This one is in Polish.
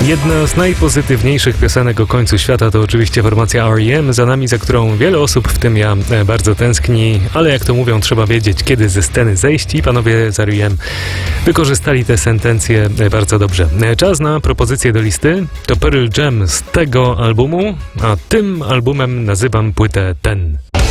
Jedna z najpozytywniejszych piosenek o końcu świata to oczywiście formacja R.E.M., za nami, za którą wiele osób, w tym ja, bardzo tęskni, ale jak to mówią, trzeba wiedzieć, kiedy ze sceny zejść i panowie z R.E.M. wykorzystali tę sentencję bardzo dobrze. Czas na propozycję do listy. To Pearl Jam z tego albumu, a tym albumem nazywam płytę Ten.